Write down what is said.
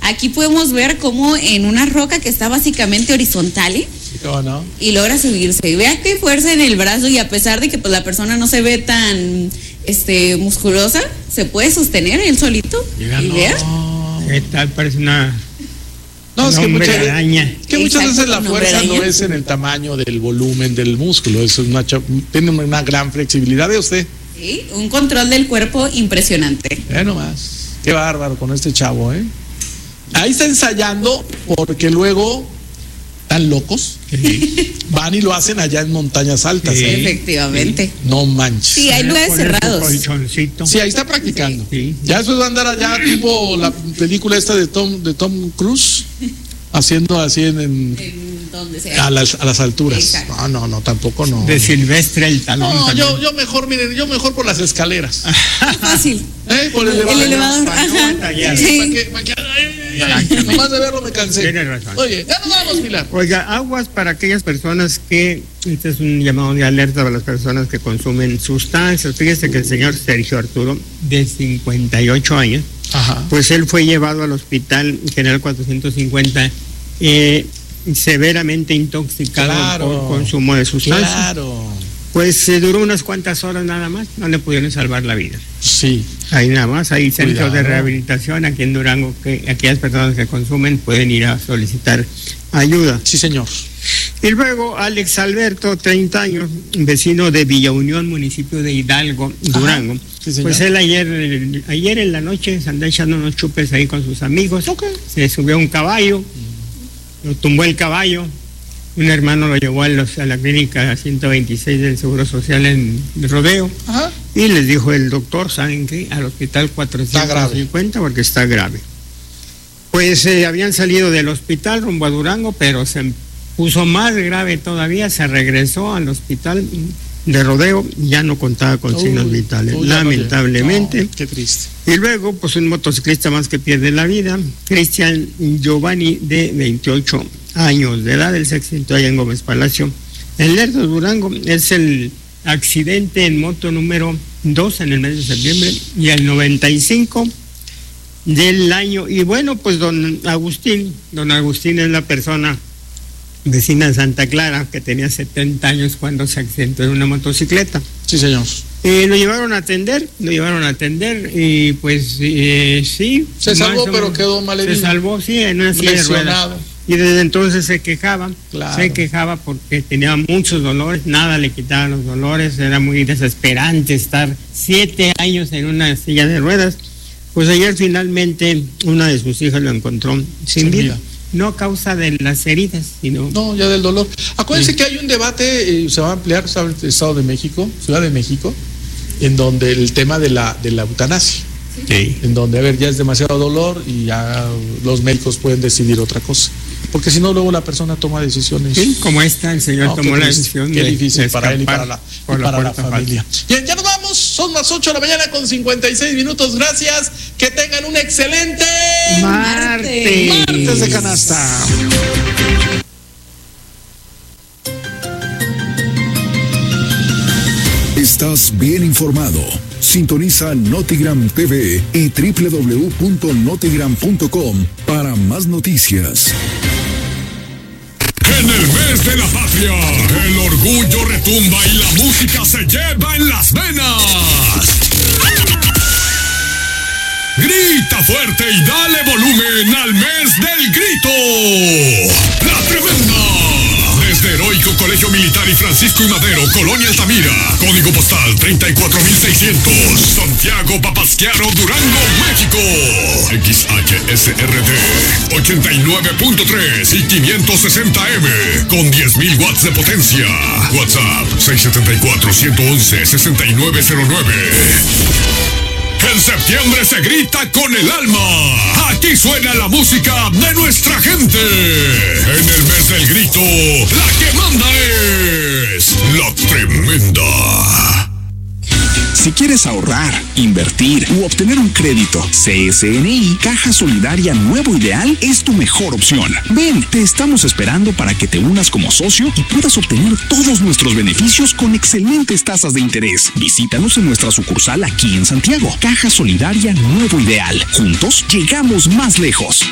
Aquí podemos ver cómo en una roca que está básicamente horizontal, ¿Cómo no? y logra subirse. Y vea qué fuerza en el brazo, y a pesar de que pues la persona no se ve tan musculosa, se puede sostener él solito. Y vea. ¿Qué tal? Parece una... No, es que muchas Exacto, veces la con fuerza hombre no araña. es en el tamaño del volumen del músculo, tiene una gran flexibilidad de usted. Sí, un control del cuerpo impresionante. Nomás, qué bárbaro con este chavo, ¿eh? Ahí está ensayando porque luego están locos, van y lo hacen allá en montañas altas. Sí. Efectivamente. No manches. Sí, hay lugares Poner su cerrados. colchoncito. Sí, ahí está practicando. Sí. Ya después va a andar allá tipo la película esta de Tom Cruise, haciendo así En donde sea. a las alturas. Exacto. No, tampoco no. De Silvestre el talón. No, también. yo mejor por las escaleras. Fácil. Por el El elevador. Para no Ajá. batallar. Sí. Nomás de verlo me cansé. Tiene razón. Oye, ya nos vamos, Pilar. Oiga, aguas para aquellas personas que, este es un llamado de alerta para las personas que consumen sustancias. Fíjese que el señor Sergio Arturo, de 58 años, Ajá. pues él fue llevado al hospital General 450 severamente intoxicado Claro. por consumo de sustancias. Claro. Pues se duró unas cuantas horas nada más, no le pudieron salvar la vida. Sí. Ahí nada más, hay centros de Cuidado. rehabilitación aquí en Durango que aquellas personas que consumen pueden ir a solicitar ayuda. Sí, señor. Y luego Alex Alberto, 30 años, vecino de Villa Unión, municipio de Hidalgo, Durango. Sí, señor. Pues él ayer en la noche se andó echando unos chupes ahí con sus amigos. Se subió a un caballo, lo tumbó el caballo. Un hermano lo llevó a la clínica 126 del Seguro Social en Rodeo. Ajá. Y les dijo el doctor, ¿saben qué? Al hospital 450 porque está grave. Pues habían salido del hospital rumbo a Durango, pero se puso más grave todavía, se regresó al hospital de Rodeo, ya no contaba con signos vitales, ya no lamentablemente. No, qué triste. Y luego, pues un motociclista más que pierde la vida, Cristian Giovanni, de 28 años de edad, él se accidentó allá en Gómez Palacio, en Lerdo, Durango. Es el accidente en moto número 2 en el mes de septiembre y el 95 del año. Y bueno, pues don Agustín es la persona vecina de Santa Clara que tenía 70 años cuando se accidentó en una motocicleta. Sí, señor. Lo llevaron a atender y pues sí. Se salvó, pero quedó malherido. Se salvó, sí, en una silla de ruedas. Lesionado. Y desde entonces se quejaba porque tenía muchos dolores, nada le quitaba los dolores, era muy desesperante estar 7 años en una silla de ruedas. Pues ayer finalmente una de sus hijas lo encontró sin vida. No a causa de las heridas, sino... No, ya del dolor. Acuérdense que hay un debate, se va a ampliar, ¿sabes? El Estado de México, Ciudad de México, en donde el tema de la eutanasia. Sí. En donde, ya es demasiado dolor y ya los médicos pueden decidir otra cosa. Porque si no, luego la persona toma decisiones. Sí, como esta, el señor tomó la decisión qué de difícil para él y para la la familia. Bien, ya nos vamos. Son las 8 de la mañana con 56 minutos. Gracias. Que tengan un excelente martes de canasta. Estás bien informado. Sintoniza Notigram TV y www.notigram.com para más noticias. En el mes de la patria, el orgullo retumba y la música se lleva en las venas. Grita fuerte y dale volumen al mes del grito. La Tremenda. Desde Heroico Colegio Militar y Francisco y Madero, Colonia Altamira. Código postal 34600. Santiago Papasquiaro, Durango, México. XHSRD 89.3 y 560M con 10.000 watts de potencia. WhatsApp 674-111-6909. En septiembre se grita con el alma. Aquí suena la música de nuestra gente. En el mes del grito, la que manda es La Tremenda. Si quieres ahorrar, invertir u obtener un crédito, CSNI, Caja Solidaria Nuevo Ideal, es tu mejor opción. Ven, te estamos esperando para que te unas como socio y puedas obtener todos nuestros beneficios con excelentes tasas de interés. Visítanos en nuestra sucursal aquí en Santiago. Caja Solidaria Nuevo Ideal. Juntos llegamos más lejos.